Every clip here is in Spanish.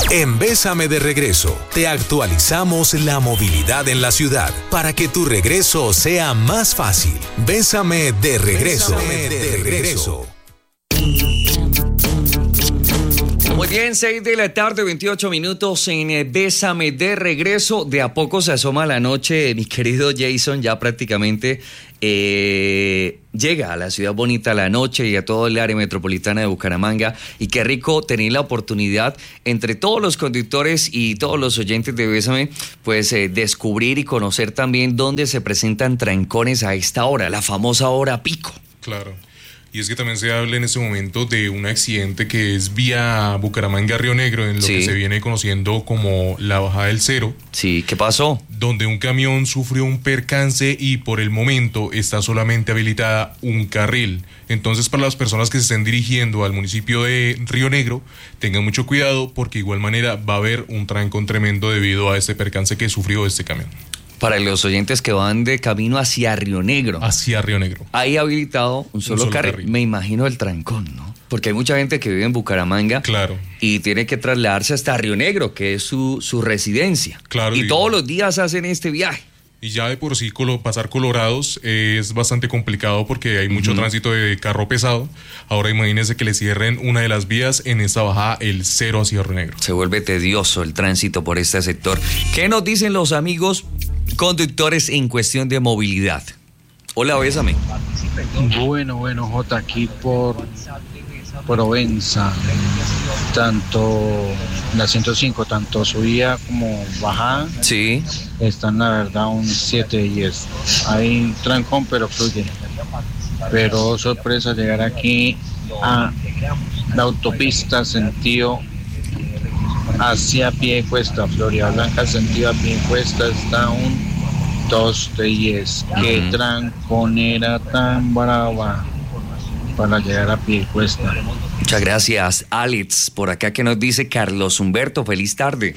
En Bésame de Regreso, te actualizamos la movilidad en la ciudad para que tu regreso sea más fácil. Bésame de Regreso. Bésame de Regreso. Muy bien, 6 de la tarde, 28 minutos en Bésame de Regreso. De a poco se asoma la noche, mi querido Jason, ya prácticamente llega a la ciudad bonita la noche y a todo el área metropolitana de Bucaramanga. Y qué rico tener la oportunidad entre todos los conductores y todos los oyentes de Bésame, pues descubrir y conocer también dónde se presentan trancones a esta hora, la famosa hora pico. Claro. Y es que también se habla en este momento de un accidente que es vía Bucaramanga-Río Negro, en lo que se viene conociendo como la bajada del Cero. Sí, ¿qué pasó? Donde un camión sufrió un percance y por el momento está solamente habilitada un carril. Entonces, para las personas que se estén dirigiendo al municipio de Río Negro, tengan mucho cuidado porque de igual manera va a haber un trancón tremendo debido a este percance que sufrió este camión. Para los oyentes que van de camino hacia Río Negro. Hacia Río Negro. Hay habilitado un solo carril. Me imagino el trancón, ¿no? Porque hay mucha gente que vive en Bucaramanga. Claro. Y tiene que trasladarse hasta Río Negro, que es su residencia. Claro. Y todos los días hacen este viaje. Y ya de por sí pasar Colorados es bastante complicado porque hay mucho tránsito de carro pesado. Ahora imagínense que le cierren una de las vías en esta bajada, el Cero hacia Río Negro. Se vuelve tedioso el tránsito por este sector. ¿Qué nos dicen los amigos conductores en cuestión de movilidad? Hola, Bésame. Bueno, Jota, aquí por Provenza, tanto la 105, tanto subida como bajada, sí, están la verdad un 7-10. Hay trancón, pero fluye. Pero sorpresa llegar aquí a la autopista sentido hacia Piedecuesta, Florida Blanca, sentido a Piedecuesta, está un 2-10. Qué tranconera tan brava para llegar a Piedecuesta. Muchas gracias, Alex. Por acá que nos dice Carlos Humberto, feliz tarde.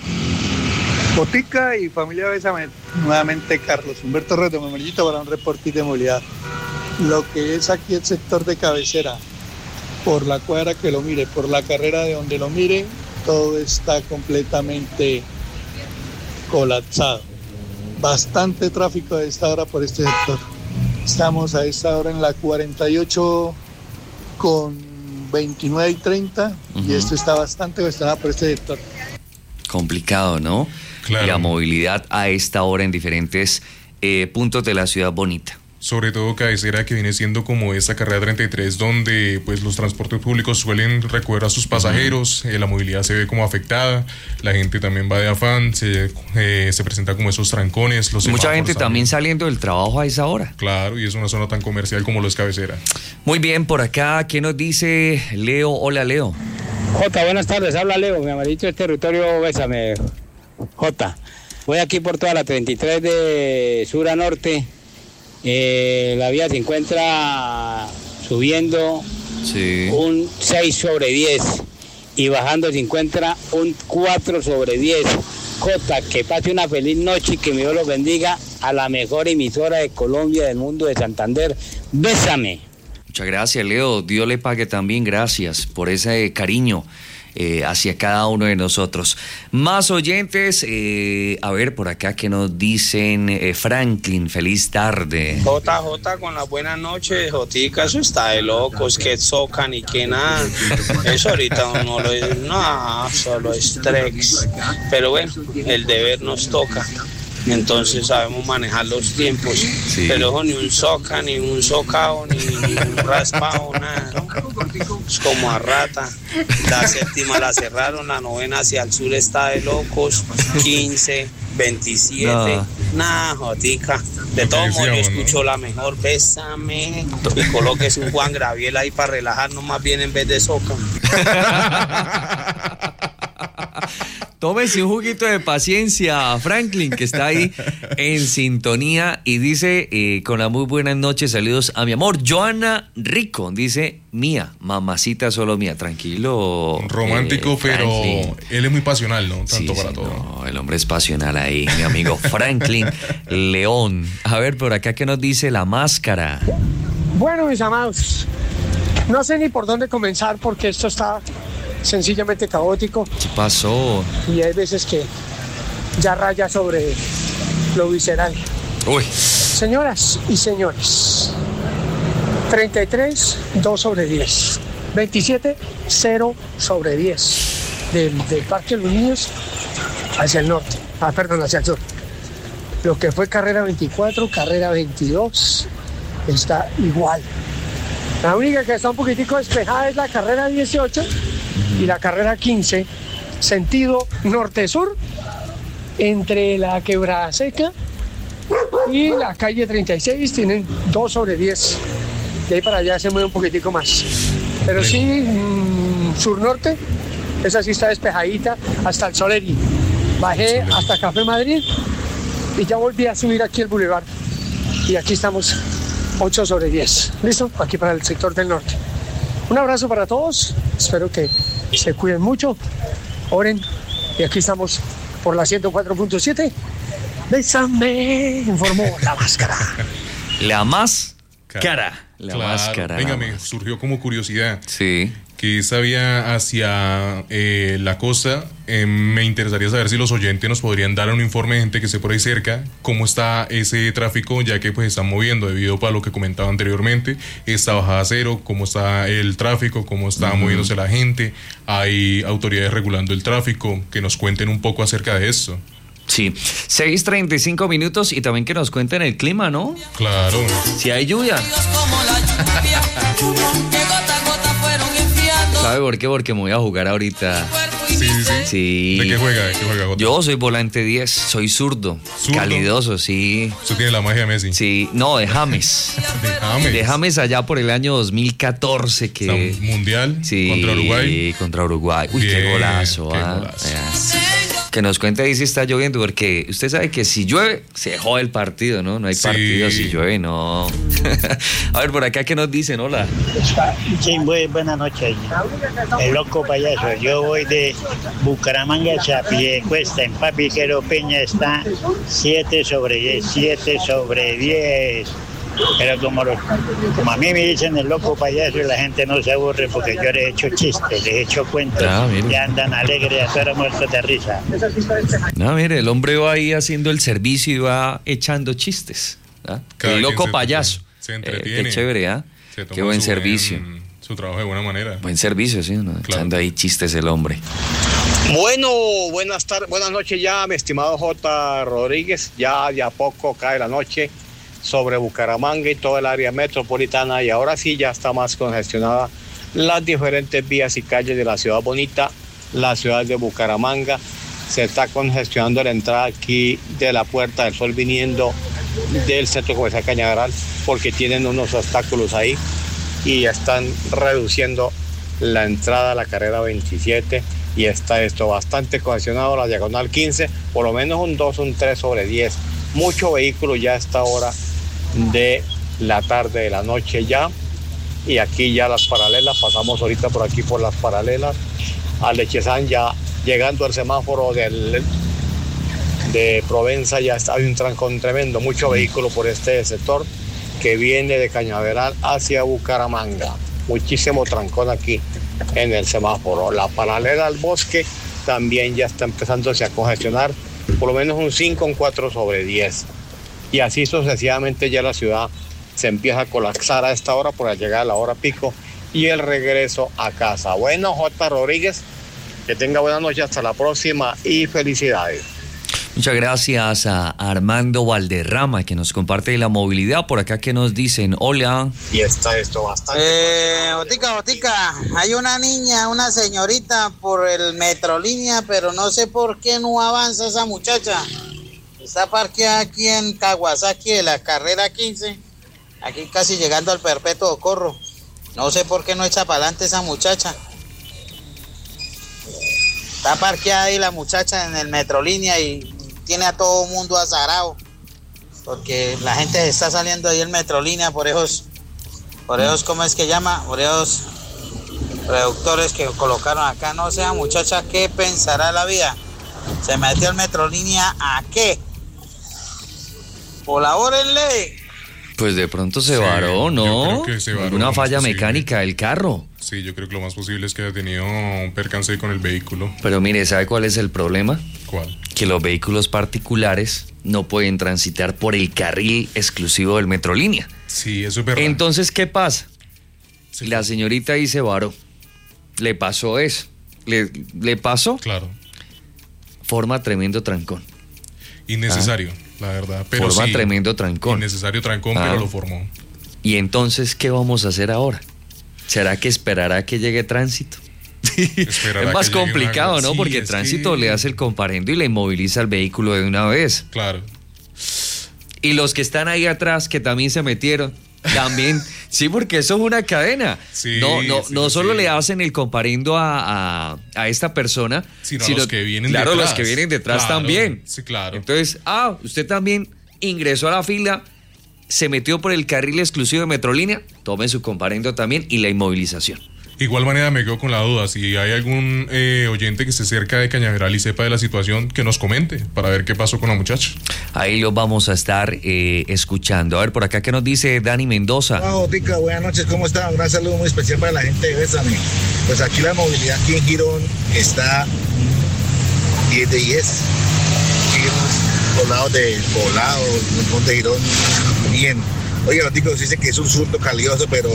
Botica y familia Bésame, nuevamente Carlos Humberto Reto, Memellito para un reporte de movilidad. Lo que es aquí el sector de cabecera, por la cuadra que lo mire, por la carrera de donde lo mire, todo está completamente colapsado. Bastante tráfico a esta hora por este sector. Estamos a esta hora en la 48 con 29 y 30 y esto está bastante cuestionado por este sector. Complicado, ¿no? Claro. La movilidad a esta hora en diferentes puntos de la ciudad bonita. Sobre todo cabecera, que viene siendo como esta carrera 33, donde pues los transportes públicos suelen recoger a sus pasajeros, la movilidad se ve como afectada, la gente también va de afán, se presenta como esos trancones. Mucha gente también saliendo del trabajo a esa hora. Claro, y es una zona tan comercial como lo es cabecera. Muy bien, por acá, ¿qué nos dice Leo? Hola, Leo. Jota, buenas tardes, habla Leo, mi amarito del territorio Bésame. Jota, voy aquí por toda la 33 de sur a norte. La vía se encuentra subiendo un 6/10 y bajando se encuentra un 4/10. Jota, que pase una feliz noche y que mi Dios los bendiga a la mejor emisora de Colombia, del mundo, de Santander. Bésame. Muchas gracias, Leo. Dios le pague también. Gracias por ese cariño hacia cada uno de nosotros. Más oyentes, a ver por acá que nos dicen. Franklin, feliz tarde. JJ con las buenas noches. Jotica, eso está de locos, que socan y que nada. Eso ahorita no lo es, no, solo es trex. Pero bueno, el deber nos toca. Entonces sabemos manejar los tiempos, pero ojo, ni un soca, ni un socao, ni un raspado, nada, ¿no? Es como a rata. La séptima la cerraron, la novena hacia el sur está de locos, 15, 27, nada, jotica. De todos modos, yo escucho la mejor, Bésame, y coloques un Juan Gabriel ahí para relajarnos más bien en vez de soca. Tómese un juguito de paciencia, Franklin, que está ahí en sintonía y dice, con las muy buenas noches, saludos a mi amor, Joana Rico, dice, mía, mamacita solo mía, tranquilo. Romántico, pero Franklin. Él es muy pasional, ¿no? Tanto para todo. No, el hombre es pasional ahí, mi amigo Franklin León. A ver, por acá, ¿qué nos dice La Máscara? Bueno, mis amados, no sé ni por dónde comenzar porque esto está sencillamente caótico. ¿Qué pasó? Y hay veces que ya raya sobre lo visceral. Uy. Señoras y señores, 33, 2 sobre 10. 27, 0 sobre 10. Del Parque de los Niños hacia el norte. Hacia el sur. Lo que fue carrera 24, carrera 22, está igual. La única que está un poquitico despejada es la carrera 18 y la carrera 15, sentido norte-sur, entre la Quebrada Seca y la calle 36, tienen 2 sobre 10. De ahí para allá se mueve un poquitico más. Pero sí, sur-norte, esa sí está despejadita hasta el Soleri. Bajé hasta Café Madrid y ya volví a subir aquí el bulevar. Y aquí estamos 8 sobre 10. ¿Listo? Aquí para el sector del norte. Un abrazo para todos. Espero que se cuiden mucho. Oren. Y aquí estamos por la 104.7. Bésame, informó La Máscara. La Máscara. La Máscara. Venga, me surgió como curiosidad. Sí. Que esa vía hacia la costa, me interesaría saber si los oyentes nos podrían dar un informe de gente que esté por ahí cerca, cómo está ese tráfico, ya que pues están moviendo debido a lo que comentaba anteriormente, esta bajada cero, cómo está el tráfico, cómo está moviéndose la gente, hay autoridades regulando el tráfico, que nos cuenten un poco acerca de esto. Sí, 6:35 minutos y también que nos cuenten el clima, ¿no? Claro. Si hay lluvia. ¿Sabe por qué? Porque me voy a jugar ahorita. Sí. ¿De qué juega? Jota? Yo soy volante 10, soy zurdo. Calidoso, sí. ¿Usted tiene la magia de Messi? Sí, no, de James. De James allá por el año 2014 que... O sea, mundial, sí, contra Uruguay. Sí, contra Uruguay. Uy, bien, qué golazo. qué golazo. Que nos cuente ahí si está lloviendo, porque usted sabe que si llueve, se jode el partido, ¿no? No hay partido si llueve, no. A ver, por acá, ¿qué nos dicen? Hola. Sí, buenas noches. El loco payaso. Yo voy de Bucaramanga a Piedecuesta. En Papiquero Peña está 7 sobre 10. 7 sobre 10. Pero como a mí me dicen el loco payaso, y la gente no se aburre porque yo les he hecho chistes, les he hecho cuentos, y andan alegres a todos muertos de risa. No, mire, el hombre va ahí haciendo el servicio y va echando chistes. El loco payaso. Se entretiene. Qué chévere, ¿ah? Qué buen servicio. Su trabajo de buena manera. Buen servicio, sí, ¿no? Claro. Echando ahí chistes el hombre. Bueno, buenas noches ya, mi estimado J. Rodríguez. Ya de a poco cae la noche sobre Bucaramanga y toda el área metropolitana, y ahora sí ya está más congestionada las diferentes vías y calles de la ciudad bonita, la ciudad de Bucaramanga. Se está congestionando la entrada aquí de la Puerta del Sol viniendo del centro comercial Cañaveral, porque tienen unos obstáculos ahí y están reduciendo la entrada a la carrera 27, y está esto bastante congestionado, la diagonal 15, por lo menos un 2, un 3 sobre 10. Mucho vehículo ya a esta hora de la tarde, de la noche ya. Y aquí ya las paralelas, pasamos ahorita por aquí por las paralelas a Lechezán, ya llegando al semáforo de Provenza, ya hay un trancón tremendo, mucho vehículo por este sector que viene de Cañaveral hacia Bucaramanga. Muchísimo trancón aquí en el semáforo. La paralela al Bosque también ya está empezándose a congestionar, por lo menos un 5, un 4 sobre 10. Y así sucesivamente ya la ciudad se empieza a colapsar a esta hora por llegar a la hora pico y el regreso a casa. Bueno, J. Rodríguez, que tenga buena noche, hasta la próxima y felicidades. Muchas gracias a Armando Valderrama, que nos comparte la movilidad. Por acá que nos dicen, hola. Y está esto bastante. Otica, hay una niña, una señorita por el Metrolínea, pero no sé por qué no avanza esa muchacha. Está parqueada aquí en Kawasaki de la carrera 15, aquí casi llegando al Perpetuo Socorro. No sé por qué no echa para adelante esa muchacha. Está parqueada ahí la muchacha en el Metrolínea y tiene a todo el mundo azarado, porque la gente está saliendo ahí el Metrolínea por esos, ¿cómo es que llama? Por esos reductores que colocaron acá. No sé, muchacha, ¿qué pensará la vida? ¿Se metió el Metrolínea a qué? Colabórenle. Pues de pronto se varó, ¿no? Yo creo que se varó. Una falla mecánica del carro. Sí, yo creo que lo más posible es que haya tenido un percance con el vehículo. Pero mire, ¿sabe cuál es el problema? ¿Cuál? Que los vehículos particulares no pueden transitar por el carril exclusivo del Metrolínea. Sí, eso es verdad. Entonces, ¿qué pasa? Sí. La señorita ahí se varó. Le pasó eso. ¿Le pasó? Claro. Forma tremendo trancón. Innecesario, la verdad. Pero forma sí, tremendo trancón. Innecesario trancón, pero lo formó. Y entonces, ¿qué vamos a hacer ahora? ¿Será que esperará que llegue tránsito? Es más complicado, ¿no? Sí, porque tránsito le hace el comparendo y le inmoviliza el vehículo de una vez. Claro. Y los que están ahí atrás, que también se metieron, también. Sí, porque eso es una cadena. Sí, no solo le hacen el comparendo a esta persona, sino a los que vienen detrás. detrás. Los que vienen detrás Claro, también. Sí, claro. Entonces, usted también ingresó a la fila, se metió por el carril exclusivo de Metrolínea, tome su comparendo también y la inmovilización. Igual manera me quedo con la duda, si hay algún oyente que esté cerca de Cañaveral y sepa de la situación, que nos comente para ver qué pasó con la muchacha. Ahí lo vamos a estar escuchando. A ver, por acá, ¿qué nos dice Dani Mendoza? Hola, Tica, buenas noches, ¿cómo está? Un gran saludo muy especial para la gente de Bésame. Pues aquí la movilidad aquí en Girón está 10 de 10. Poblados de Poblado, el Monte Girón, bien. Oiga, Tica, dice que es un surto calioso, pero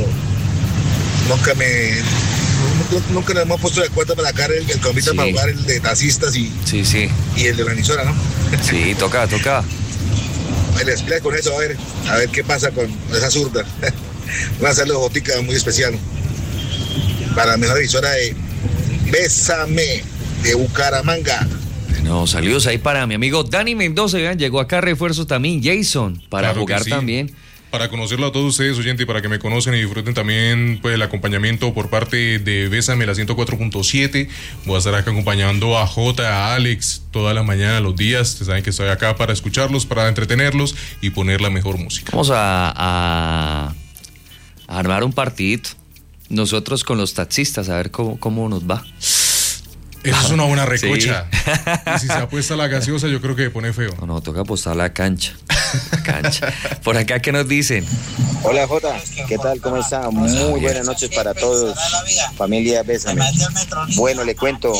nunca nos hemos puesto de acuerdo para sacar el convite para jugar el de taxistas y el de la emisora, ¿no? Sí, toca. Me les explico con eso, a ver qué pasa con esa zurda. Una saludo, Tica, muy especial para la mejor emisora de Bésame de Bucaramanga. No, saludos ahí para mi amigo Dani Mendoza. Vean, llegó acá refuerzo también Jason para Claro jugar sí. también. Para conocerlo a todos ustedes, oyentes, y para que me conozcan y disfruten también pues el acompañamiento por parte de Bésame, la 104.7. Voy a estar acá acompañando a Jota, a Alex, toda la mañana, los días. Ustedes saben que estoy acá para escucharlos, para entretenerlos y poner la mejor música. Vamos a armar un partidito. Nosotros con los taxistas, a ver cómo nos va. Eso es una buena recocha. Sí. Y si se apuesta la gaseosa, yo creo que pone feo. No, toca apostar la cancha. Por acá, ¿qué nos dicen? Hola, Jota, ¿qué tal? ¿Cómo está? Muy buenas noches para todos, familia Bésame. Bueno, le cuento,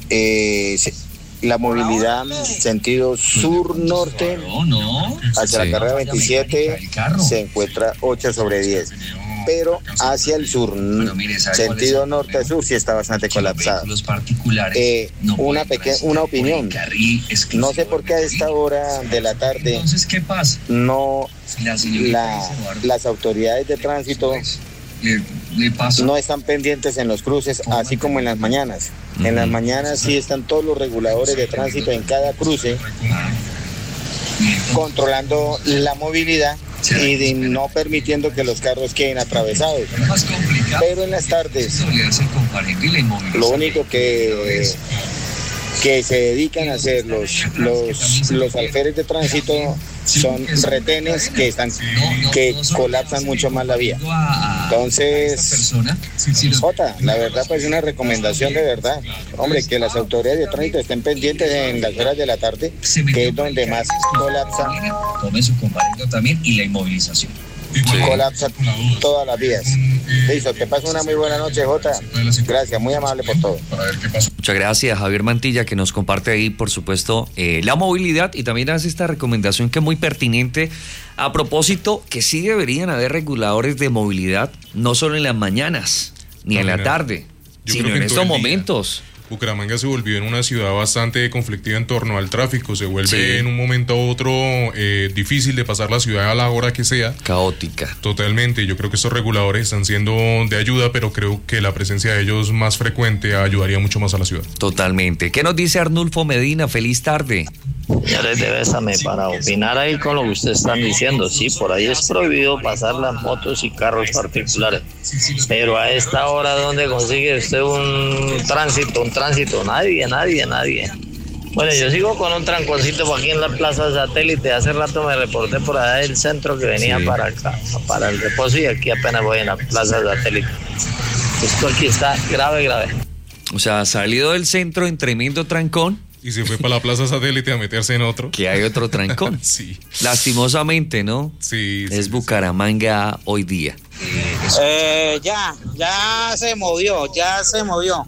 la movilidad sentido sur-norte hacia la carrera 27 se encuentra 8 sobre 10. Pero hacia el sur, sentido norte-sur, sí está bastante colapsado. Una opinión. No sé por qué a esta hora de la tarde no las autoridades de tránsito no están pendientes en los cruces, así como en las mañanas. En las mañanas sí están todos los reguladores de tránsito en cada cruce, controlando la movilidad y no permitiendo que los carros queden atravesados. Pero en las tardes lo único que se dedican a hacer los alférez de tránsito son retenes que colapsan mucho más la vía. Entonces, Jota, la verdad pues una recomendación de verdad, hombre, que las autoridades de tránsito estén pendientes en las horas de la tarde, que es donde más colapsa. Tome su comparendo también y la inmovilización. Colapsa todas las vías. Listo, que pase una muy buena noche, Jota. Gracias, muy amable por todo. Muchas gracias, Javier Mantilla, que nos comparte ahí, por supuesto, la movilidad y también hace esta recomendación que es muy pertinente. A propósito, que sí deberían haber reguladores de movilidad, no solo en las mañanas ni en la tarde, sino en estos momentos. Bucaramanga se volvió en una ciudad bastante conflictiva en torno al tráfico, se vuelve en un momento u otro difícil de pasar la ciudad a la hora que sea. Caótica. Totalmente, yo creo que estos reguladores están siendo de ayuda, pero creo que la presencia de ellos más frecuente ayudaría mucho más a la ciudad. Totalmente. ¿Qué nos dice Arnulfo Medina? Feliz tarde. Señores de Bésame, para opinar ahí con lo que ustedes están diciendo, sí, por ahí es prohibido pasar las motos y carros particulares, pero a esta hora, ¿dónde consigue usted un tránsito? Nadie. Bueno, yo sigo con un tranconcito por aquí en la Plaza Satélite. Hace rato me reporté por allá del centro que venía para acá, para el reposo, y aquí apenas voy en la Plaza Satélite. Esto aquí está grave. O sea, salido del centro en tremendo trancón Y se fue para la Plaza Satélite a meterse en otro. Que hay otro trancón. Sí. Lastimosamente, ¿no? Sí. Es Bucaramanga hoy día. Ya se movió. Ya se movió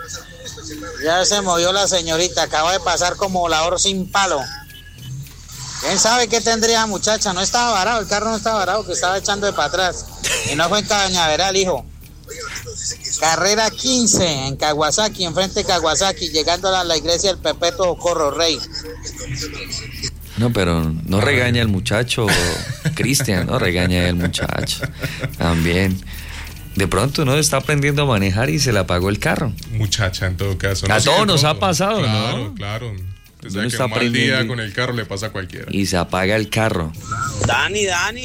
la señorita. Acaba de pasar como volador sin palo. ¿Quién sabe qué tendría la muchacha? No estaba varado, el carro no estaba varado, que estaba echando de para atrás. Y no fue en Cañaveral, hijo. Carrera 15 en Kawasaki, enfrente de Kawasaki, llegando a la iglesia del Perpetuo Socorro Rey. No, pero no regaña al muchacho, Cristian, no regaña al muchacho. También. De pronto uno está aprendiendo a manejar y se le apagó el carro. Muchacha, en todo caso. A todos nos ha pasado, claro, ¿no? Claro. Uno Que está un mal día aprendiendo con el carro le pasa a cualquiera. y se apaga el carro. Dani,